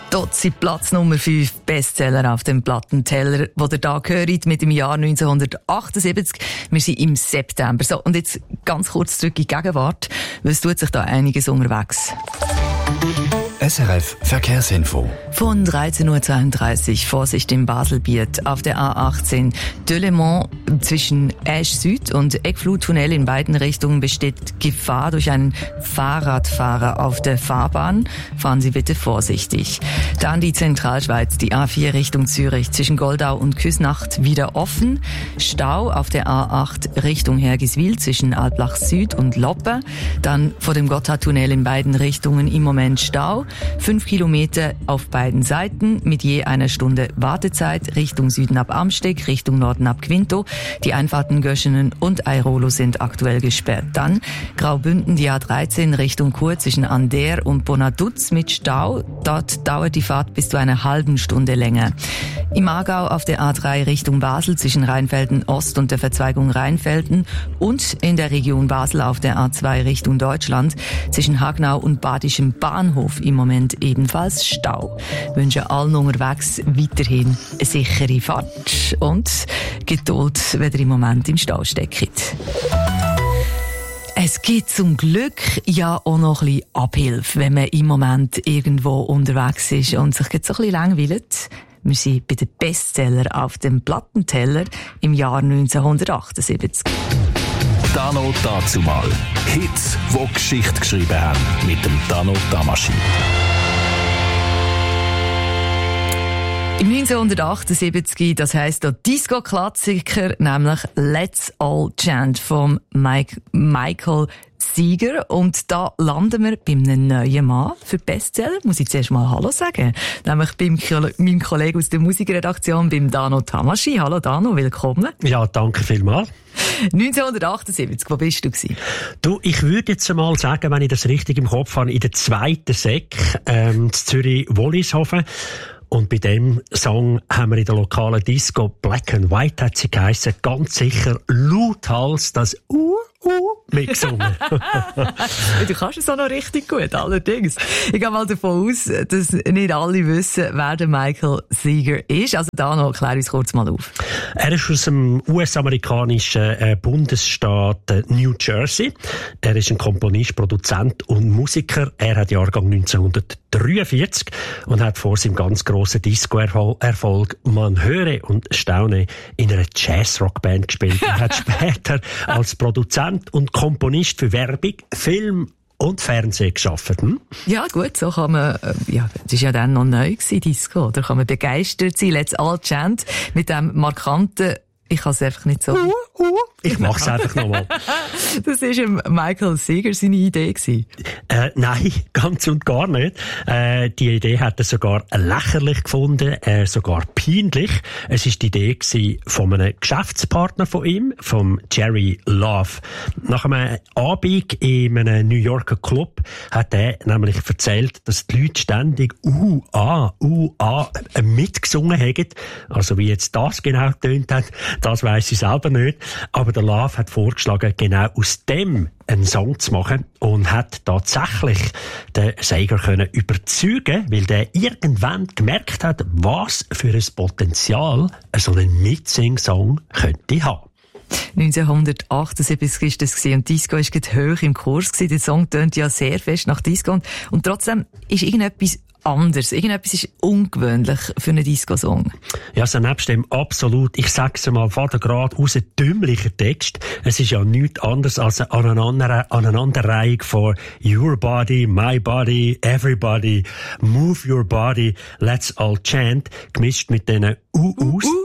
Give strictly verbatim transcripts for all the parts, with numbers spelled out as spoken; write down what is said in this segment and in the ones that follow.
Dort sind Platz Nummer fünf Bestseller auf dem Plattenteller, wo ihr da hört mit dem Jahr neunzehnhundertachtundsiebzig. Wir sind im September. So, und jetzt ganz kurz zurück in die Gegenwart, weil es tut sich da einiges unterwegs. S R F Verkehrsinfo. Von dreizehn Uhr zweiunddreißig Vorsicht im Baselbiet auf der A achtzehn Delémont zwischen Esch Süd und Eckfluttunnel in beiden Richtungen besteht Gefahr durch einen Fahrradfahrer auf der Fahrbahn. Fahren Sie bitte vorsichtig. Dann die Zentralschweiz, die A vier Richtung Zürich zwischen Goldau und Küsnacht wieder offen. Stau auf der A acht Richtung Hergiswil zwischen Alblach Süd und Loppe. Dann vor dem Gotthardtunnel in beiden Richtungen im Moment Stau. Fünf Kilometer auf beiden Seiten mit je einer Stunde Wartezeit. Richtung Süden ab Amsteg, Richtung Norden ab Quinto. Die Einfahrten Göschenen und Airolo sind aktuell gesperrt. Dann Graubünden, die A dreizehn Richtung Chur zwischen Ander und Bonaduz mit Stau. Dort dauert die Fahrt bis zu einer halben Stunde länger. Im Aargau auf der A drei Richtung Basel zwischen Rheinfelden Ost und der Verzweigung Rheinfelden und in der Region Basel auf der A zwei Richtung Deutschland zwischen Hagnau und Badischem Bahnhof im Moment ebenfalls Stau. Ich wünsche allen unterwegs weiterhin eine sichere Fahrt und Geduld, wenn ihr im Moment im Stau steckt. Es gibt zum Glück ja auch noch ein bisschen Abhilfe, wenn man im Moment irgendwo unterwegs ist und sich jetzt so ein bisschen langweilt. Wir sind bei den Bestseller auf dem Plattenteller im Jahr neunzehnhundertachtundsiebzig. Dano dazumal. Hits, die Geschichte geschrieben haben. Mit dem Dano Tamashii. Im neunzehnhundertachtundsiebzig, das heisst der Disco-Klassiker, nämlich Let's All Chant von Mike, Michael Seeger. Und da landen wir bei einem neuen Mann für Bestseller. Muss ich zuerst mal Hallo sagen. Nämlich beim meinem Kollegen aus der Musikredaktion, beim Dano Tamashii. Hallo Dano, willkommen. Ja, danke vielmals. neunzehnhundertachtundsiebzig, wo bist du gewesen? Du, ich würde jetzt mal sagen, wenn ich das richtig im Kopf habe, in der zweiten Sek, ähm, in Zürich-Wollishofen. Und bei dem Song haben wir in der lokalen Disco Black and White, hat sie geheissen, ganz sicher lauthals das Uh, Uh mitgesungen. Du kannst es auch noch richtig gut, allerdings. Ich gehe mal davon aus, dass nicht alle wissen, wer der Michael Seeger ist. Also da noch, klär uns kurz mal auf. Er ist aus dem U S-amerikanischen äh, Bundesstaat äh, New Jersey. Er ist ein Komponist, Produzent und Musiker. Er hat Jahrgang neunzehnhundertdreiundvierzig und hat vor seinem ganz grossen Disco-Erfolg Man höre und staune in einer Jazz-Rock-Band gespielt. Er hat später als Produzent und Komponist für Werbung, Film und Fernsehen gearbeitet. Hm? Ja, gut, so kann man, äh, ja, das ist ja dann noch neu gewesen, Disco. Da kann man begeistert sein. Let's All Chant mit dem markanten, ich kann es einfach nicht so. Uh, uh. Ich mach's einfach nochmal. Das war Michael Seeger seine Idee gewesen. Äh, nein, ganz und gar nicht. Äh, die Idee hat er sogar lächerlich gefunden, äh, sogar peinlich. Es war die Idee gewesen von einem Geschäftspartner von ihm, vom Jerry Love. Nach einem Abend in einem New Yorker Club hat er nämlich erzählt, dass die Leute ständig U A, U A mitgesungen haben. Also wie jetzt das genau getönt hat, das weiss ich selber nicht. Aber der Love hat vorgeschlagen, genau aus dem einen Song zu machen und hat tatsächlich den Seeger können überzeugen, weil der irgendwann gemerkt hat, was für ein Potenzial so ein Mitsing-Song könnte haben. neunzehnhundertachtundsiebzig war das und Disco war gerade hoch im Kurs. Der Song tönt ja sehr fest nach Disco und, und trotzdem ist irgendetwas anders. Irgendetwas ist ungewöhnlich für einen Disco-Song. Ja, so nebst dem absolut, ich sag's mal, Vatergrad aus einem dümmlichen Text. Es ist ja nichts anderes als eine Aneinander- Aneinanderreihung von Your Body, My Body, Everybody, Move Your Body, Let's All Chant, gemischt mit diesen U-Us. Uh,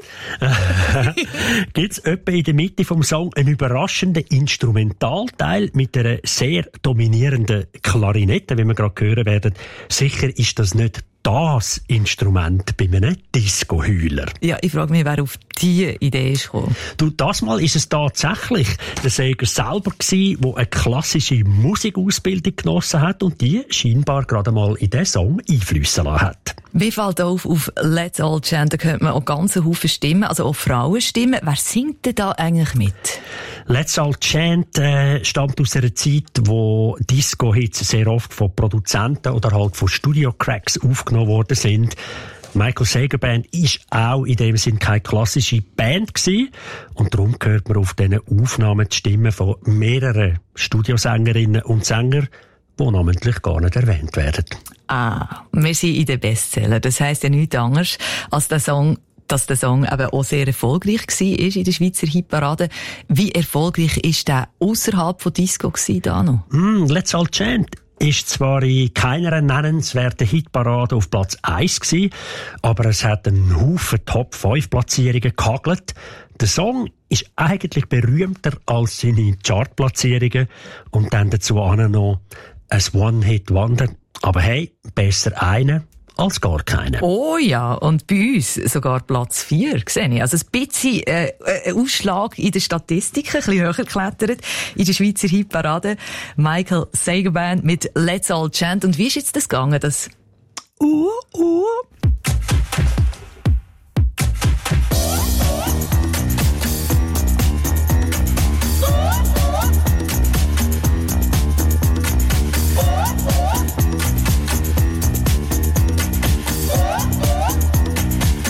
uh. Gibt's etwa in der Mitte vom Song einen überraschenden Instrumentalteil mit einer sehr dominierenden Klarinette, wie wir gerade hören werden. Sicher ist das nicht das Instrument bei einem Disco-Heuler. Ja, ich frage mich, wer auf diese Idee ist gekommen. Du, das Mal ist es tatsächlich der Seeger selber gewesen, der eine klassische Musikausbildung genossen hat und die scheinbar gerade mal in diesen Song einfliessen lassen hat. Wie fällt auf, auf Let's All Chant, da hört man auch ganz Haufen Stimmen, also auch Frauenstimmen. Wer singt denn da eigentlich mit? Let's All Chant äh, stammt aus einer Zeit, wo Disco-Hits sehr oft von Produzenten oder halt von Studio-Cracks aufgenommen worden sind. Michael Sager Band ist auch in dem Sinn keine klassische Band gewesen. Und darum hört man auf diesen Aufnahmen die Stimmen von mehreren Studiosängerinnen und Sängern, die namentlich gar nicht erwähnt werden. Ah, wir sind in den Bestseller. Das heisst ja nichts anderes, als der Song, dass der Song eben auch sehr erfolgreich war in der Schweizer Hitparade. Wie erfolgreich ist der ausserhalb von Disco gewesen, Dano? Mm, Let's All Chant ist zwar in keiner nennenswerten Hitparade auf Platz eins gewesen, aber es hat einen Haufen Top fünf Platzierungen gehagelt. Der Song ist eigentlich berühmter als seine Chartplatzierungen und dann dazu auch noch ein One-Hit-Wonder. Aber hey, besser einen als gar keinen. Oh ja, und bei uns sogar Platz vier, sehe ich. Also ein bisschen äh, ein Ausschlag in den Statistiken, ein bisschen höher geklettert in der Schweizer Hitparade. Michael Sager Band mit Let's All Chant. Und wie ist jetzt das gegangen, das Uh, uh,